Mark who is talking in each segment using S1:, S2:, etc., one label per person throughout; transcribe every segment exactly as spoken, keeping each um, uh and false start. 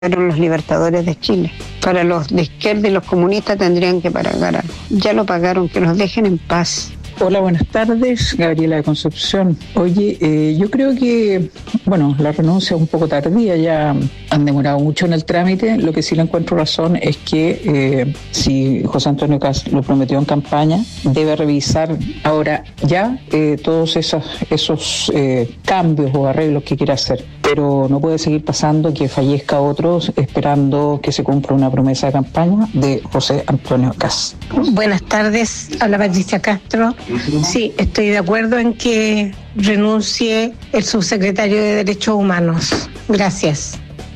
S1: fueron los libertadores de Chile. Para los de izquierda y los comunistas tendrían que pagar. Ya lo pagaron, que los dejen en paz.
S2: Hola, buenas tardes, Gabriela de Concepción. Oye, eh, yo creo que, bueno, la renuncia es un poco tardía, ya han demorado mucho en el trámite. Lo que sí le encuentro razón es que eh, si José Antonio Kast lo prometió en campaña, debe revisar ahora ya eh, todos esos, esos eh, cambios o arreglos que quiere hacer. Pero no puede seguir pasando que fallezca otro esperando que se cumpla una promesa de campaña de José Antonio Kast.
S3: Buenas tardes, habla Patricia Castro. Sí, estoy de acuerdo en que renuncie el subsecretario de Derechos Humanos. Gracias.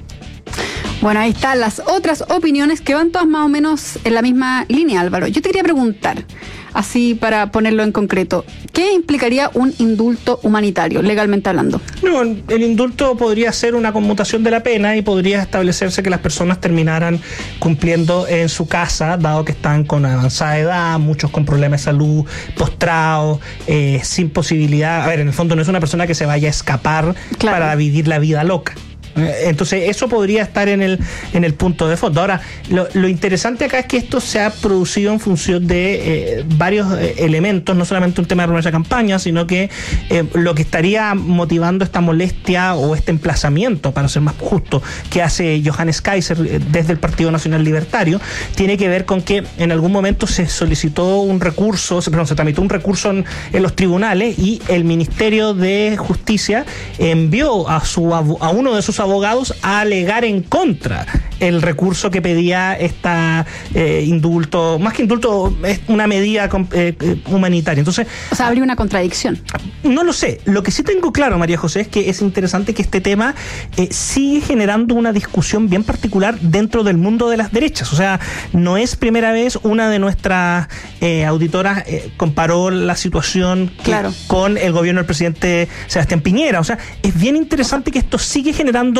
S4: Bueno, ahí están las otras opiniones que van todas más o menos en la misma línea, Álvaro. Yo te quería preguntar, así para ponerlo en concreto, ¿qué implicaría un indulto humanitario, legalmente hablando?
S5: No, el indulto podría ser una conmutación de la pena y podría establecerse que las personas terminaran cumpliendo en su casa, dado que están con avanzada edad, muchos con problemas de salud, postrados, eh, sin posibilidad. A ver, en el fondo no es una persona que se vaya a escapar, claro, para vivir la vida loca. Entonces eso podría estar en el en el punto de fondo. Ahora, lo, lo interesante acá es que esto se ha producido en función de eh, varios eh, elementos, no solamente un tema de promesa de campaña, sino que eh, lo que estaría motivando esta molestia o este emplazamiento, para ser más justo, que hace Johannes Kaiser eh, desde el Partido Nacional Libertario, tiene que ver con que en algún momento se solicitó un recurso, se, perdón, se tramitó un recurso en, en los tribunales y el Ministerio de Justicia envió a su a uno de sus abogados a alegar en contra el recurso que pedía esta eh, indulto, más que indulto, es una medida eh, humanitaria. Entonces,
S4: o sea, habría una contradicción.
S5: No lo sé. Lo que sí tengo claro, María José, es que es interesante que este tema eh, sigue generando una discusión bien particular dentro del mundo de las derechas. O sea, no es primera vez. Una de nuestras eh, auditoras eh, comparó la situación que,
S4: claro,
S5: con el gobierno del presidente Sebastián Piñera. O sea, es bien interesante que esto sigue generando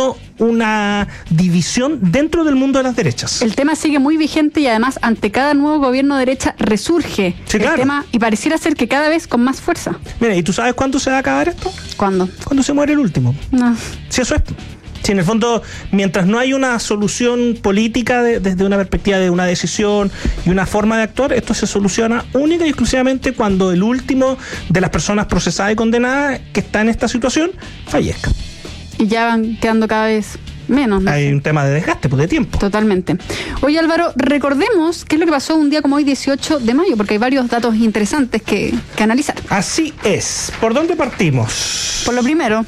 S5: una división dentro del mundo de las derechas.
S4: El tema sigue muy vigente y además ante cada nuevo gobierno de derecha resurge
S5: sí,
S4: el
S5: claro.
S4: tema y pareciera ser que cada vez con más fuerza.
S5: Mira, ¿y tú sabes cuándo se va a acabar esto?
S4: ¿Cuándo?
S5: Cuando se muere el último.
S4: No.
S5: Si eso es... Si en el fondo, mientras no hay una solución política de, desde una perspectiva de una decisión y una forma de actuar, esto se soluciona única y exclusivamente cuando el último de las personas procesadas y condenadas que está en esta situación fallezca.
S4: Y ya van quedando cada vez menos, ¿no?
S5: Hay un tema de desgaste, pues, de tiempo.
S4: Totalmente. Oye, Álvaro, recordemos qué es lo que pasó un día como hoy, dieciocho de mayo, porque hay varios datos interesantes que, que analizar.
S5: Así es. ¿Por dónde partimos?
S4: Por lo primero.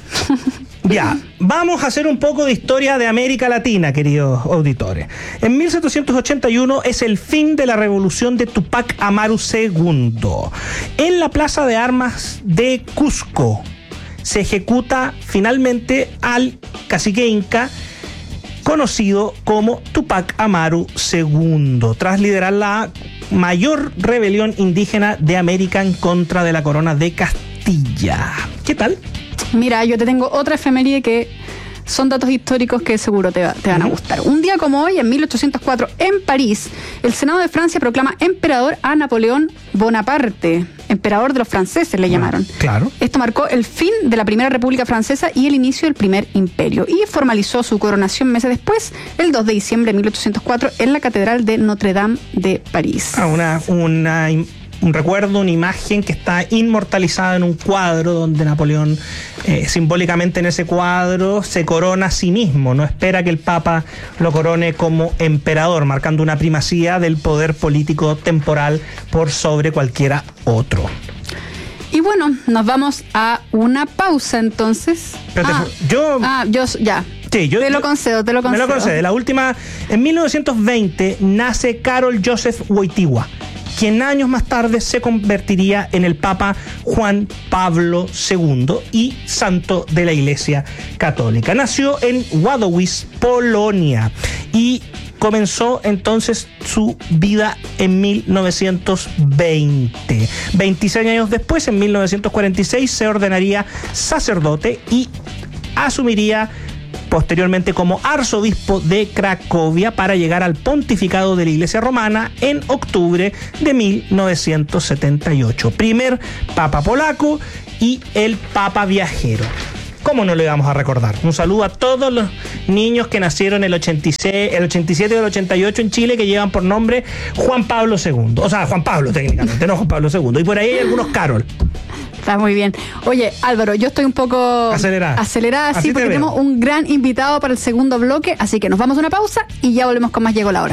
S5: Ya, vamos a hacer un poco de historia de América Latina, queridos auditores. En mil setecientos ochenta y uno es el fin de la revolución de Tupac Amaru segundo. En la Plaza de Armas de Cusco se ejecuta finalmente al cacique inca conocido como Tupac Amaru segundo, tras liderar la mayor rebelión indígena de América en contra de la corona de Castilla. ¿Qué tal?
S4: Mira, yo te tengo otra efeméride que son datos históricos que seguro te, va, te van a gustar. Un día como hoy, en mil ochocientos cuatro, en París, el Senado de Francia proclama emperador a Napoleón Bonaparte, emperador de los franceses le llamaron.
S5: Claro.
S4: Esto marcó el fin de la Primera República Francesa y el inicio del Primer Imperio, y formalizó su coronación meses después, el dos de diciembre de mil ochocientos cuatro, en la Catedral de Notre Dame de París.
S5: Ah, una... una... un recuerdo, una imagen que está inmortalizada en un cuadro donde Napoleón, eh, simbólicamente en ese cuadro, se corona a sí mismo, no espera que el Papa lo corone como emperador, marcando una primacía del poder político temporal por sobre cualquiera otro.
S4: Y bueno, nos vamos a una pausa entonces.
S5: Pero
S4: ah,
S5: te, yo...
S4: Ah, yo ya.
S5: Sí, yo,
S4: te lo
S5: yo,
S4: concedo, te lo concedo.
S5: Me lo concedo. La última, en mil novecientos veinte nace Karol Józef Wojtyła, quien años más tarde se convertiría en el Papa Juan Pablo segundo y santo de la Iglesia Católica. Nació en Wadowice, Polonia, y comenzó entonces su vida en mil novecientos veinte. veintiséis años después, en mil novecientos cuarenta y seis, se ordenaría sacerdote y asumiría posteriormente como arzobispo de Cracovia para llegar al pontificado de la Iglesia Romana en octubre de mil novecientos setenta y ocho. Primer papa polaco y el papa viajero. ¿cómo no lo íbamos a recordar? Un saludo a todos los niños que nacieron el ochenta y seis, el ochenta y siete y el ochenta y ocho en Chile, que llevan por nombre Juan Pablo segundo. O sea, Juan Pablo técnicamente, no Juan Pablo segundo. Y por ahí hay algunos Carol.
S4: Está muy bien. Oye, Álvaro, yo estoy un poco
S5: acelerada,
S4: acelerada
S5: así
S4: sí, porque
S5: veo.
S4: tenemos un gran invitado para el segundo bloque, así que nos vamos a una pausa y ya volvemos con más Llegó la Hora.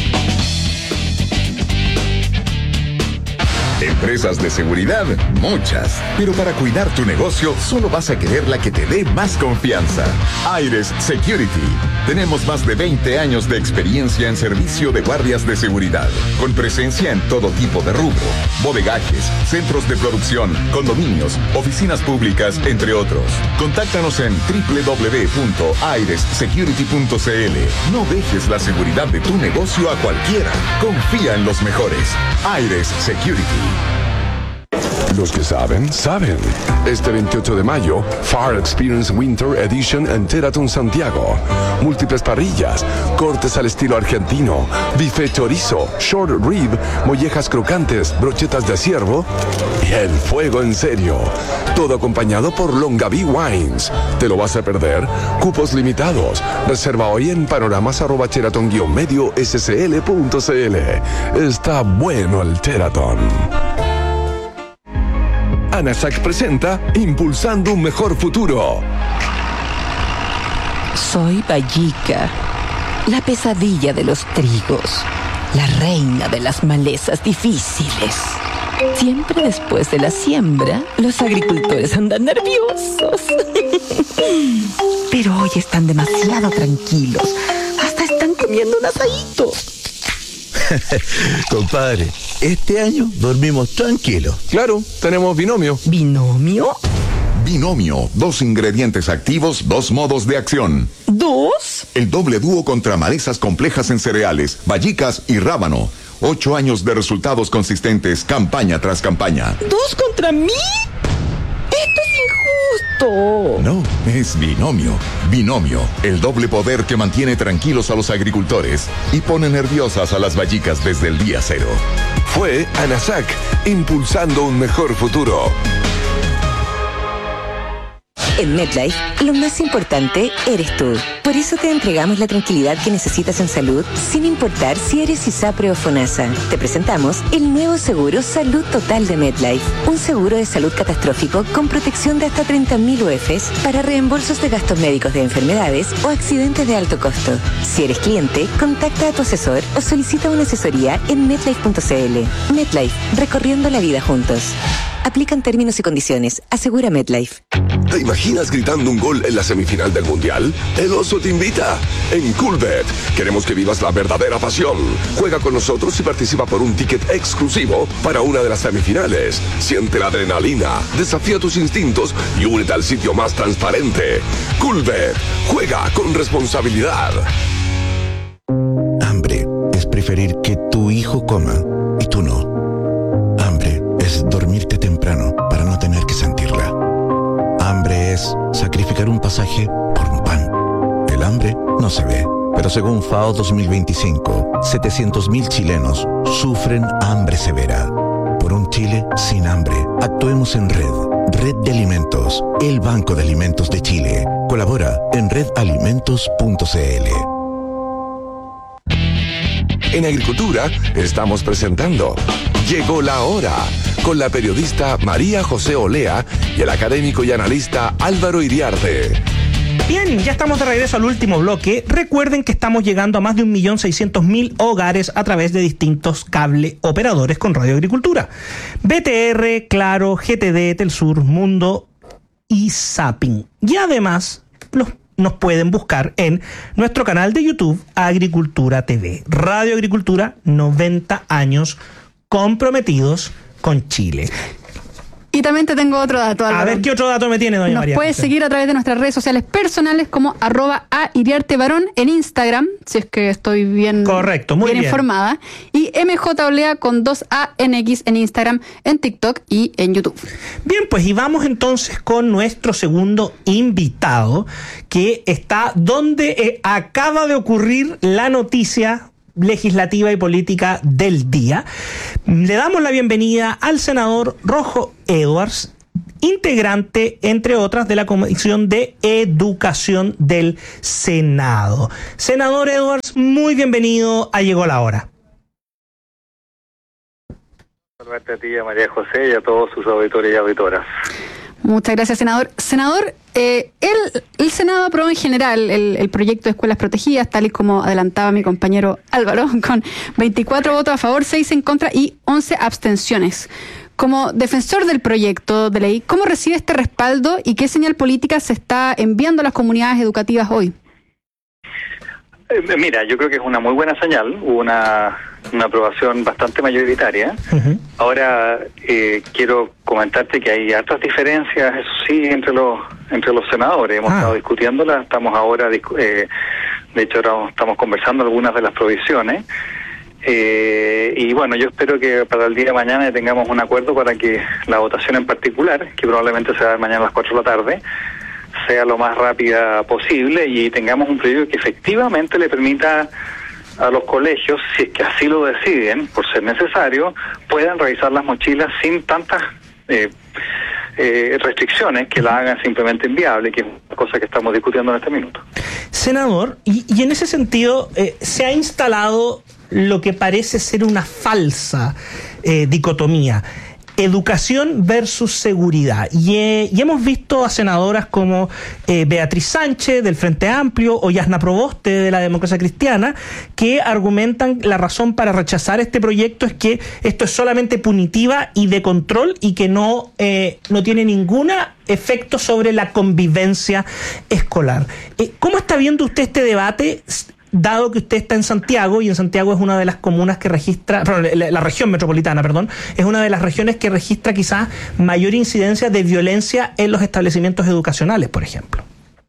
S6: Empresas de seguridad, muchas. Pero para cuidar tu negocio, solo vas a querer la que te dé más confianza. Aires Security. Tenemos más de veinte años de experiencia en servicio de guardias de seguridad, con presencia en todo tipo de rubro, bodegajes, centros de producción, condominios, oficinas públicas, entre otros. Contáctanos en doble u doble u doble u punto aires security punto c l. No dejes la seguridad de tu negocio a cualquiera. Confía en los mejores. Aires Security.
S7: Los que saben, saben. Este veintiocho de mayo, Fire Experience Winter Edition en Teraton Santiago. Múltiples parrillas, cortes al estilo argentino, bife chorizo, short rib, mollejas crocantes, brochetas de ciervo y el fuego en serio. Todo acompañado por Longaví Wines. ¿Te lo vas a perder? Cupos limitados. Reserva hoy en panoramas arroba teraton guion medio scl punto cl. Está bueno el Teraton. ANASAC presenta Impulsando un Mejor Futuro.
S8: Soy Vallica, la pesadilla de los trigos, la reina de las malezas difíciles. Siempre después de la siembra, los agricultores andan nerviosos. Pero hoy están demasiado tranquilos. Hasta están comiendo un asadito.
S9: Compadre, este año dormimos tranquilos.
S7: Claro, tenemos binomio.
S8: ¿Binomio?
S6: Binomio, dos ingredientes activos, dos modos de acción.
S8: ¿Dos?
S6: El doble dúo contra malezas complejas en cereales, vallicas y rábano. Ocho años de resultados consistentes, campaña tras campaña.
S8: ¿Dos contra mí? ¡Esto es injusto!
S6: No, es binomio. Binomio, el doble poder que mantiene tranquilos a los agricultores y pone nerviosas a las vallicas desde el día cero.
S7: Fue ANASAC, Impulsando un Mejor Futuro.
S8: En MetLife, lo más importante eres tú. Por eso te entregamos la tranquilidad que necesitas en salud, sin importar si eres ISAPRE o FONASA. Te presentamos el nuevo seguro Salud Total de MetLife. Un seguro de salud catastrófico con protección de hasta treinta mil U E Fs para reembolsos de gastos médicos de enfermedades o accidentes de alto costo. Si eres cliente, contacta a tu asesor o solicita una asesoría en metlife punto c l. MetLife, recorriendo la vida juntos. Aplican términos y condiciones. Asegura MetLife.
S7: ¿Te imaginas gritando un gol en la semifinal del Mundial? El Oso te invita. En Coolbet queremos que vivas la verdadera pasión. Juega con nosotros y participa por un ticket exclusivo para una de las semifinales. Siente la adrenalina, desafía tus instintos y únete al sitio más transparente. Coolbet. Juega con responsabilidad.
S9: Hambre es preferir que tu hijo coma y tú no. Hambre es dormirte temprano para no tener que sentirla. Hambre es sacrificar un pasaje por un pan. El hambre no se ve, pero según FAO dos mil veinticinco, setecientos mil chilenos sufren hambre severa. Por un Chile sin hambre, actuemos en red. Red de Alimentos, el Banco de Alimentos de Chile. Colabora en red alimentos punto c l.
S7: En Agricultura estamos presentando Llegó la Hora, con la periodista María José Olea y el académico y analista Álvaro Iriarte.
S5: Bien, ya estamos de regreso al último bloque. Recuerden que estamos llegando a más de un millón seiscientos mil hogares a través de distintos cable operadores con Radio Agricultura. B T R, Claro, G T D, Telsur, Mundo y Zapping. Y además, los nos pueden buscar en nuestro canal de YouTube Agricultura T V. Radio Agricultura, noventa años comprometidos con Chile.
S4: Y también te tengo otro dato, Álvaro.
S5: A ver, ¿qué otro dato me tiene, doña
S4: Nos
S5: María?
S4: Nos puedes seguir a través de nuestras redes sociales personales como arroba a Iriarte Barón en Instagram, si es que estoy bien,
S5: Correcto, muy
S4: bien,
S5: bien
S4: informada. Y M J Olea con dos A N X en Instagram, en TikTok y en YouTube.
S5: Bien, pues y vamos entonces con nuestro segundo invitado, que está donde eh, acaba de ocurrir la noticia legislativa y política del día. Le damos la bienvenida al senador Rojo Edwards integrante, entre otras, de la Comisión de Educación del Senado. Senador Edwards, muy bienvenido a Llegó la Hora.
S10: Saludarte a ti, a María José y a todos sus auditores y auditoras.
S4: Muchas gracias, senador. Senador, eh, el, el Senado aprobó en general el, el proyecto de escuelas protegidas, tal y como adelantaba mi compañero Álvaro, con veinticuatro votos a favor, seis en contra y once abstenciones. Como defensor del proyecto de ley, ¿cómo recibe este respaldo y qué señal política se está enviando a las comunidades educativas hoy?
S10: Eh, mira, yo creo que es una muy buena señal, una, una aprobación bastante mayoritaria. Uh-huh. Ahora, eh, quiero comentarte que hay hartas diferencias, eso sí, entre los entre los senadores. Hemos ah. estado discutiéndolas, estamos ahora, eh, de hecho ahora estamos conversando algunas de las provisiones. Eh, y bueno, yo espero que para el día de mañana tengamos un acuerdo para que la votación en particular, que probablemente se va a dar mañana a las cuatro de la tarde, sea lo más rápida posible y tengamos un proyecto que efectivamente le permita a los colegios, si es que así lo deciden, por ser necesario, puedan revisar las mochilas sin tantas eh, eh, restricciones que la hagan simplemente inviable, que es una cosa que estamos discutiendo en este minuto.
S5: Senador, y, y en ese sentido eh, se ha instalado lo que parece ser una falsa eh, dicotomía. Educación versus seguridad. Y, eh, y hemos visto a senadoras como eh, Beatriz Sánchez del Frente Amplio o Yasna Proboste de la Democracia Cristiana que argumentan la razón para rechazar este proyecto es que esto es solamente punitiva y de control y que no, eh, no tiene ningún efecto sobre la convivencia escolar. Eh, ¿Cómo está viendo usted este debate? Dado que usted está en Santiago, y en Santiago es una de las comunas que registra, perdón, la, la región metropolitana, perdón, es una de las regiones que registra quizás mayor incidencia de violencia en los establecimientos educacionales, por ejemplo.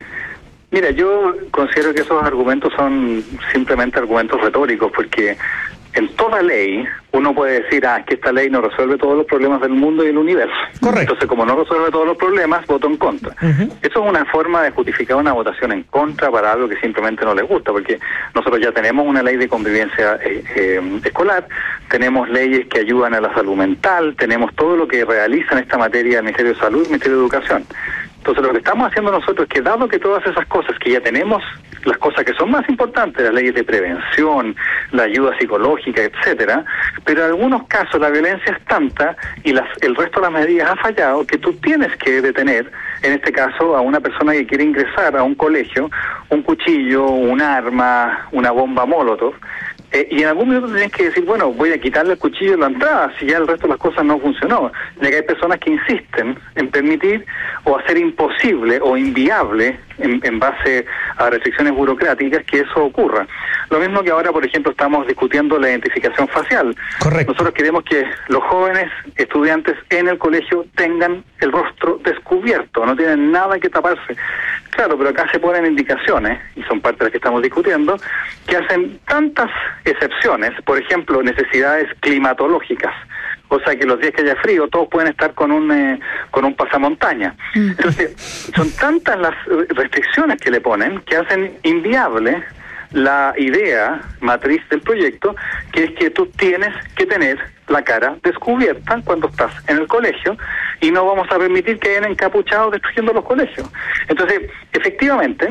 S10: Mira, yo considero que esos argumentos son simplemente argumentos retóricos, porque en toda ley uno puede decir, ah, es que esta ley no resuelve todos los problemas del mundo y el universo.
S5: Correcto.
S10: Entonces, como no resuelve todos los problemas, voto en contra. Uh-huh. Eso es una forma de justificar una votación en contra para algo que simplemente no les gusta, porque nosotros ya tenemos una ley de convivencia eh, eh, escolar, tenemos leyes que ayudan a la salud mental, tenemos todo lo que realiza en esta materia el Ministerio de Salud y el Ministerio de Educación. Entonces, lo que estamos haciendo nosotros es que, dado que todas esas cosas que ya tenemos, las cosas que son más importantes, las leyes de prevención, la ayuda psicológica, etcétera, pero en algunos casos la violencia es tanta y las, el resto de las medidas ha fallado que tú tienes que detener, en este caso, a una persona que quiere ingresar a un colegio, un cuchillo, un arma, una bomba Molotov, Eh, y en algún minuto tienes que decir, bueno, voy a quitarle el cuchillo en la entrada si ya el resto de las cosas no funcionó. Ya que hay personas que insisten en permitir o hacer imposible o inviable en, en base a restricciones burocráticas que eso ocurra. Lo mismo que ahora, por ejemplo, estamos discutiendo la identificación facial.
S5: Correcto.
S10: Nosotros queremos que los jóvenes estudiantes en el colegio tengan el rostro descubierto, no tienen nada que taparse. Claro, pero acá se ponen indicaciones, y son parte de las que estamos discutiendo, que hacen tantas excepciones, por ejemplo, necesidades climatológicas, o sea que los días que haya frío todos pueden estar con un eh, con un pasamontaña. Entonces, son tantas las restricciones que le ponen que hacen inviable la idea matriz del proyecto, que es que tú tienes que tener la cara descubierta cuando estás en el colegio y no vamos a permitir que hayan encapuchados destruyendo los colegios. Entonces, efectivamente,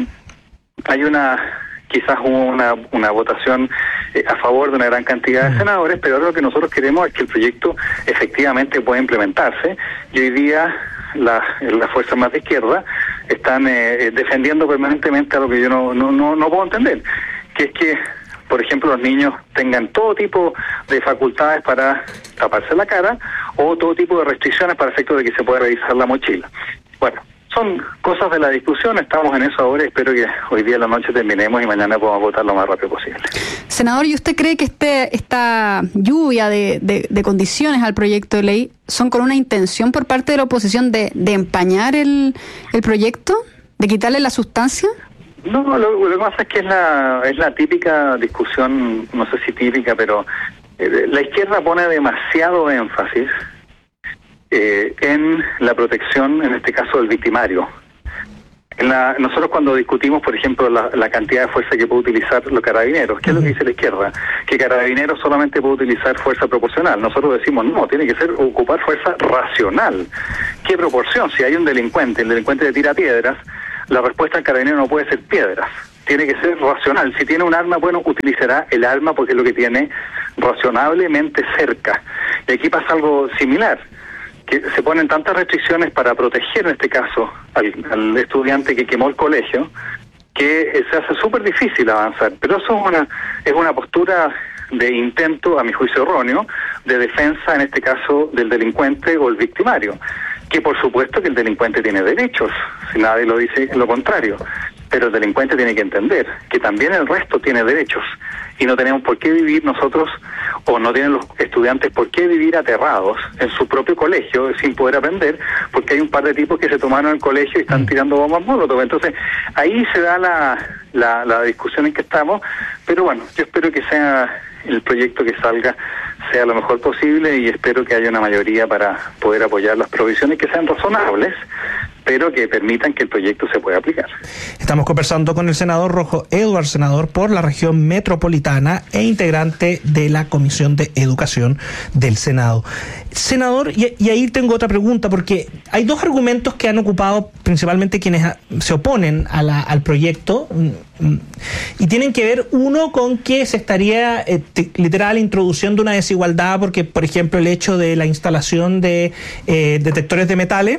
S10: hay una quizás una, una votación eh, a favor de una gran cantidad de senadores, pero ahora lo que nosotros queremos es que el proyecto efectivamente pueda implementarse, y hoy día las la fuerzas más de izquierda están eh, defendiendo permanentemente algo que yo no, no, no, no puedo entender, que es que, por ejemplo, los niños tengan todo tipo de facultades para taparse la cara o todo tipo de restricciones para efecto de que se pueda revisar la mochila. Bueno, son cosas de la discusión, estamos en eso ahora, espero que hoy día en la noche terminemos y mañana podamos votar lo más rápido posible.
S4: Senador, ¿y usted cree que este esta lluvia de, de, de condiciones al proyecto de ley son con una intención por parte de la oposición de, de empañar el, el proyecto, de quitarle la sustancia?
S10: No, lo, lo que pasa es que es la, es la típica discusión, no sé si típica, pero eh, la izquierda pone demasiado énfasis Eh, en la protección, en este caso, del victimario. En la, nosotros cuando discutimos, por ejemplo, la, la cantidad de fuerza que puede utilizar los carabineros, ¿qué es lo que dice la izquierda? Que carabineros solamente puede utilizar fuerza proporcional. Nosotros decimos, no, tiene que ser ocupar fuerza racional. ¿Qué proporción? Si hay un delincuente, el delincuente le tira piedras, la respuesta del carabinero no puede ser piedras. Tiene que ser racional. Si tiene un arma, bueno, utilizará el arma porque es lo que tiene razonablemente cerca. Y aquí pasa algo similar, que se ponen tantas restricciones para proteger, en este caso, al, al estudiante que quemó el colegio, que se hace súper difícil avanzar. Pero eso es una, es una postura de intento, a mi juicio erróneo, de defensa, en este caso, del delincuente o el victimario. Que por supuesto que el delincuente tiene derechos, si nadie lo dice lo contrario. Pero el delincuente tiene que entender que también el resto tiene derechos y no tenemos por qué vivir nosotros, o no tienen los estudiantes por qué vivir aterrados en su propio colegio sin poder aprender, porque hay un par de tipos que se tomaron el colegio y están tirando bombas molotov. Entonces ahí se da la, la, la discusión en que estamos, pero bueno, yo espero que sea el proyecto que salga sea lo mejor posible y espero que haya una mayoría para poder apoyar las provisiones que sean razonables, pero que permitan que el proyecto se pueda aplicar.
S5: Estamos conversando con el senador Rojo Edwards, senador por la región metropolitana e integrante de la Comisión de Educación del Senado. Senador, y, y ahí tengo otra pregunta, porque hay dos argumentos que han ocupado principalmente quienes a, se oponen a la, al proyecto, y tienen que ver, uno, con que se estaría eh, t- literal introduciendo una desigualdad, porque, por ejemplo, el hecho de la instalación de eh, detectores de metales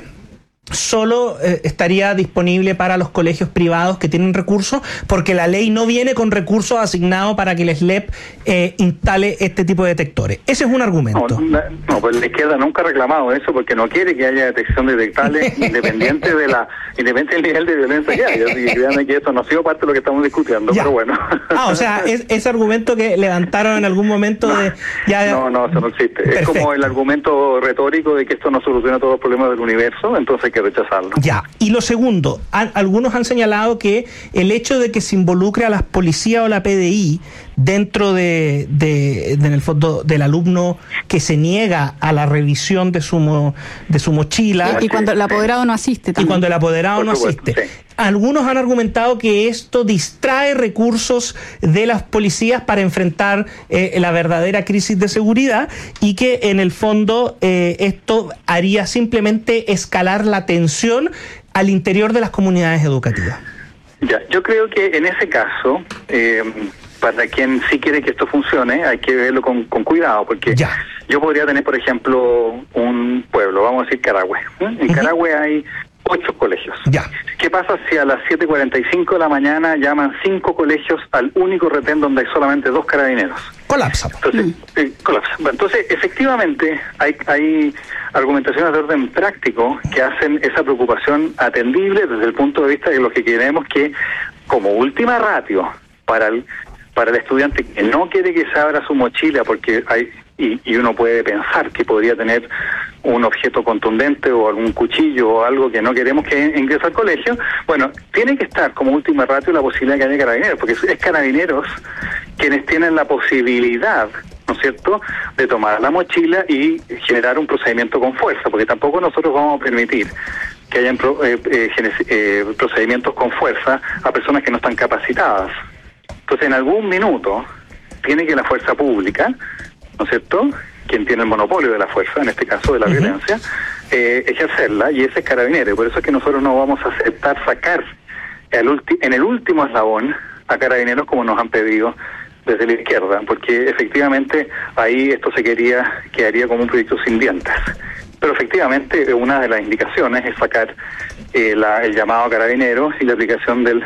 S5: solo eh, estaría disponible para los colegios privados que tienen recursos, porque la ley no viene con recursos asignados para que el S L E P eh, instale este tipo de detectores. Ese es un argumento.
S10: No, no, pues la izquierda nunca ha reclamado eso porque no quiere que haya detección de detectables independiente de la independiente del nivel de violencia que haya. Y créanme que esto no ha sido parte de lo que estamos discutiendo, ya. Pero bueno.
S5: Ah, o sea, es, ese argumento que levantaron en algún momento
S10: no,
S5: de... Ya,
S10: no, no, eso no existe.
S5: Perfecto.
S10: Es como el argumento retórico de que esto no soluciona todos los problemas del universo, entonces hay que rechazarlo.
S5: Ya, y lo segundo, han, algunos han señalado que el hecho de que se involucre a las policías o la P D I dentro de, de, de en el fondo del alumno que se niega a la revisión de su mo, de su mochila,
S4: y, y cuando el apoderado no asiste también.
S5: y cuando el apoderado Por no supuesto, asiste sí. Algunos han argumentado que esto distrae recursos de las policías para enfrentar eh, la verdadera crisis de seguridad y que en el fondo eh, esto haría simplemente escalar la tensión al interior de las comunidades educativas.
S10: Ya, yo creo que en ese caso, eh, para quien sí quiere que esto funcione, hay que verlo con, con cuidado, porque ya. Yo podría tener, por ejemplo, un pueblo, vamos a decir Carahue. ¿eh? En uh-huh. Carahue hay ocho colegios.
S5: Ya.
S10: ¿Qué pasa si a las siete cuarenta y cinco de la mañana llaman cinco colegios al único retén donde hay solamente dos carabineros?
S5: Colapsa.
S10: Entonces, mm. eh, colapsa. Entonces, efectivamente, hay, hay argumentaciones de orden práctico que hacen esa preocupación atendible desde el punto de vista de lo que queremos que, como última ratio, para el, para el estudiante que no quiere que se abra su mochila porque hay... Y, y uno puede pensar que podría tener un objeto contundente o algún cuchillo o algo que no queremos que ingrese al colegio, bueno, tiene que estar como última ratio la posibilidad de que haya carabineros, porque es carabineros quienes tienen la posibilidad, ¿no es cierto?, de tomar la mochila y generar un procedimiento con fuerza, porque tampoco nosotros vamos a permitir que hayan pro, eh, eh, eh, procedimientos con fuerza a personas que no están capacitadas. Entonces, en algún minuto, tiene que la fuerza pública, ¿no es cierto?, quien tiene el monopolio de la fuerza, en este caso de la uh-huh. violencia, eh, ejercerla, y ese es carabinero. Por eso es que nosotros no vamos a aceptar sacar el ulti- en el último eslabón a carabineros como nos han pedido desde la izquierda, porque efectivamente ahí esto se quería, quedaría como un proyecto sin dientes. Pero efectivamente una de las indicaciones es sacar eh, la, el llamado a carabineros y la aplicación del,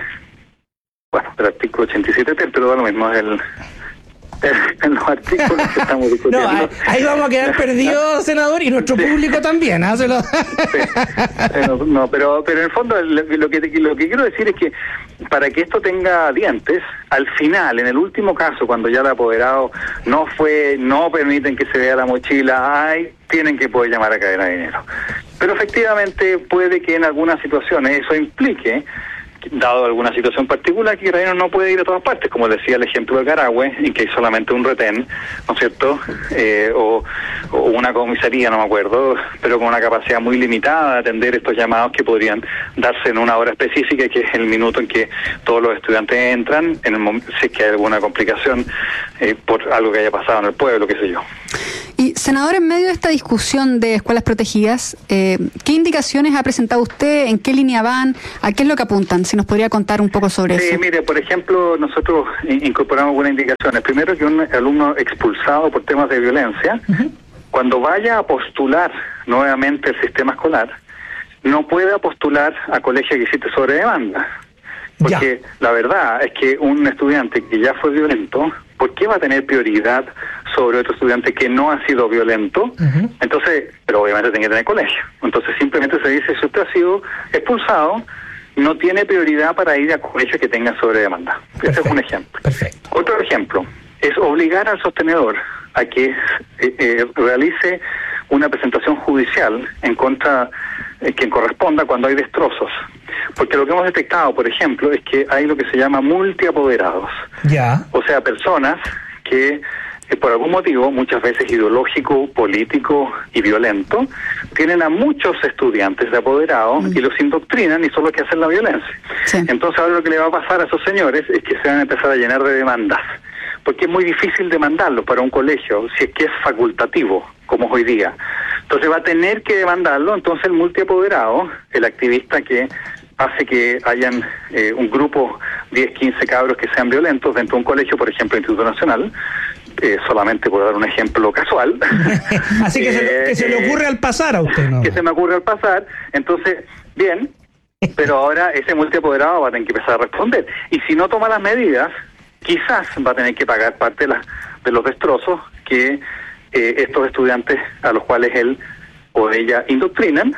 S10: bueno, del artículo ochenta y siete, pero da lo mismo, es el... en los artículos que estamos discutiendo.
S5: No, ahí, ahí vamos a quedar perdidos, senador, y nuestro sí. público también. ¿eh? Se lo...
S10: sí. no, no, pero pero en el fondo lo, lo que lo que quiero decir es que para que esto tenga dientes, al final, en el último caso, cuando ya el apoderado no fue, no permiten que se vea la mochila, ay, tienen que poder llamar a carabinero. Pero efectivamente puede que en algunas situaciones eso implique dado alguna situación particular, que Carabineros no puede ir a todas partes, como decía el ejemplo de Carahue, en que hay solamente un retén, ¿no es cierto? Eh, o, o una comisaría, no me acuerdo, pero con una capacidad muy limitada de atender estos llamados que podrían darse en una hora específica, que es el minuto en que todos los estudiantes entran, en el momento, si es que hay alguna complicación eh, por algo que haya pasado en el pueblo, qué sé yo.
S4: Y, senador, en medio de esta discusión de escuelas protegidas, eh, ¿qué indicaciones ha presentado usted? ¿En qué línea van? ¿A qué es lo que apuntan? Si nos podría contar un poco sobre
S10: sí,
S4: eso.
S10: Sí, mire, por ejemplo, nosotros incorporamos algunas indicaciones. Primero, que un alumno expulsado por temas de violencia, uh-huh. cuando vaya a postular nuevamente el sistema escolar, no pueda postular a colegio que existe sobre demanda. Porque ya. La verdad es que un estudiante que ya fue violento, ¿por qué va a tener prioridad sobre otro estudiante que no ha sido violento? Uh-huh. Entonces, pero obviamente tiene que tener colegio. Entonces simplemente se dice, si usted ha sido expulsado, no tiene prioridad para ir a colegio que tenga sobre demanda. Ese es un ejemplo.
S5: Perfecto.
S10: Otro ejemplo es obligar al sostenedor a que eh, eh, realice una presentación judicial en contra eh, quien corresponda cuando hay destrozos. Porque lo que hemos detectado, por ejemplo, es que hay lo que se llama multiapoderados.
S5: Ya.
S10: O sea, personas que eh, por algún motivo, muchas veces ideológico, político y violento, tienen a muchos estudiantes de apoderados mm. y los indoctrinan y son los que hacen la violencia. Sí. Entonces ahora lo que le va a pasar a esos señores es que se van a empezar a llenar de demandas. Porque es muy difícil demandarlos para un colegio, si es que es facultativo, como es hoy día. Entonces va a tener que demandarlo, entonces el multiapoderado, el activista que hace que hayan eh, un grupo, diez, quince cabros que sean violentos dentro de un colegio, por ejemplo, Instituto Nacional, eh, solamente por dar un ejemplo casual.
S5: Así que, eh, se, que se le ocurre al pasar a usted, ¿no?
S10: Que se me ocurre al pasar, entonces, bien, pero ahora ese multiapoderado va a tener que empezar a responder. Y si no toma las medidas, quizás va a tener que pagar parte de, la, de los destrozos que eh, estos estudiantes a los cuales él o ella indoctrinan.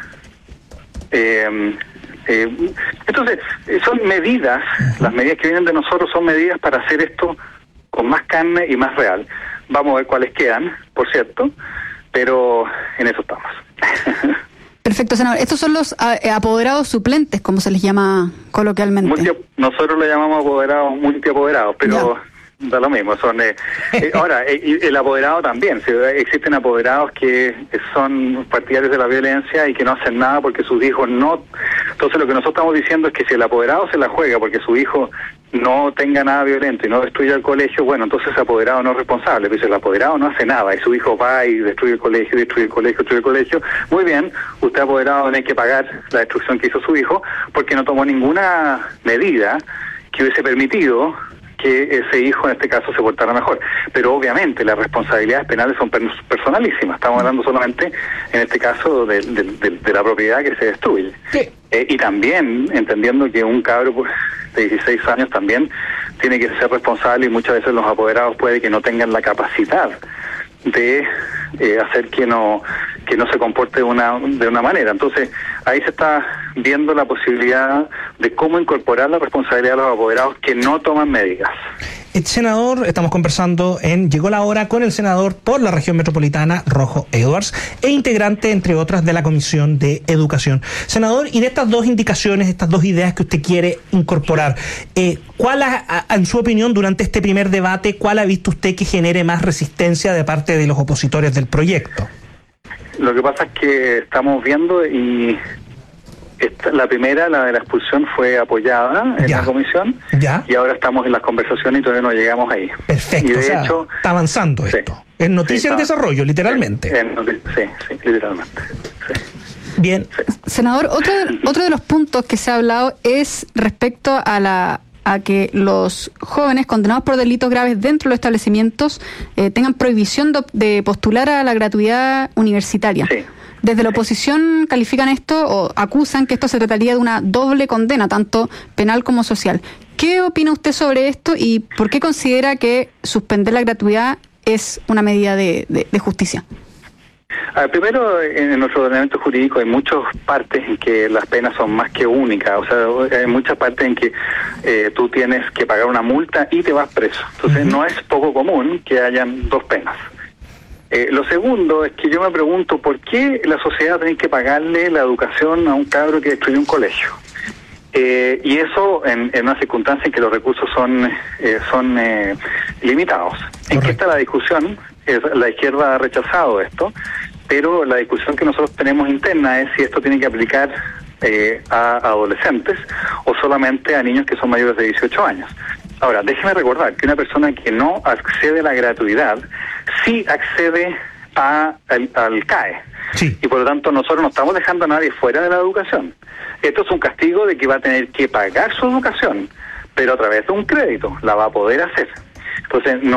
S10: Eh, eh, entonces, son medidas, las medidas que vienen de nosotros son medidas para hacer esto con más carne y más real. Vamos a ver cuáles quedan, por cierto, pero en eso estamos.
S4: Perfecto, senador. Estos son los eh, apoderados suplentes, como se les llama coloquialmente.
S10: Multi, nosotros le llamamos apoderados multiapoderados, pero ya. da lo mismo. Son eh, eh, ahora, eh, el apoderado también. Si existen apoderados que son partidarios de la violencia y que no hacen nada porque sus hijos no... Entonces lo que nosotros estamos diciendo es que si el apoderado se la juega porque su hijo no tenga nada violento y no destruya el colegio, bueno, entonces el apoderado no es responsable. Dice, el apoderado no hace nada y su hijo va y destruye el colegio, destruye el colegio, destruye el colegio. Muy bien, usted apoderado tiene que pagar la destrucción que hizo su hijo porque no tomó ninguna medida que hubiese permitido que ese hijo en este caso se portara mejor. Pero obviamente las responsabilidades penales son personalísimas. Estamos hablando solamente en este caso de, de, de, de la propiedad que se destruye. Sí. Eh, y también entendiendo que un cabro de dieciséis años también tiene que ser responsable y muchas veces los apoderados puede que no tengan la capacidad de eh, hacer que no que no se comporte de una de una manera. Entonces ahí se está viendo la posibilidad de cómo incorporar la responsabilidad de los apoderados que no toman medidas.
S5: El senador, estamos conversando en Llegó la Hora con el senador por la región metropolitana, Rojo Edwards, e integrante, entre otras, de la Comisión de Educación. Senador, y de estas dos indicaciones, estas dos ideas que usted quiere incorporar, eh, ¿cuál, ha, en su opinión, durante este primer debate, cuál ha visto usted que genere más resistencia de parte de los opositores del proyecto?
S10: Lo que pasa es que estamos viendo y... Esta, la primera, la de la expulsión, fue apoyada en ya. la comisión
S5: ya.
S10: y ahora estamos en las conversaciones y todavía no llegamos ahí.
S5: Perfecto,
S10: y de
S5: o sea,
S10: hecho,
S5: está avanzando sí, esto. Es noticia sí, en desarrollo, literalmente.
S10: En, en, sí, sí, literalmente. Sí.
S5: Bien.
S10: Sí.
S4: Senador, otro, otro de los puntos que se ha hablado es respecto a la a que los jóvenes condenados por delitos graves dentro de los establecimientos eh, tengan prohibición de, de postular a la gratuidad universitaria.
S10: Sí.
S4: Desde la oposición califican esto o acusan que esto se trataría de una doble condena, tanto penal como social. ¿Qué opina usted sobre esto y por qué considera que suspender la gratuidad es una medida de, de, de justicia?
S10: A ver, primero, en nuestro ordenamiento jurídico hay muchas partes en que las penas son más que únicas. O sea, hay muchas partes en que eh, tú tienes que pagar una multa y te vas preso. Entonces, uh-huh. no es poco común que hayan dos penas. Eh, lo segundo es que yo me pregunto por qué la sociedad tiene que pagarle la educación a un cabro que destruyó un colegio. Eh, y eso en, en una circunstancia en que los recursos son eh, son eh, limitados. Correcto. ¿En qué está la discusión? Es, la izquierda ha rechazado esto, pero la discusión que nosotros tenemos interna es si esto tiene que aplicar eh, a adolescentes o solamente a niños que son mayores de dieciocho años. Ahora, déjeme recordar que una persona que no accede a la gratuidad sí accede a, al, al C A E. Sí. Y por lo tanto nosotros no estamos dejando a nadie fuera de la educación. Esto es un castigo de que va a tener que pagar su educación, pero a través de un crédito la va a poder hacer. Entonces, no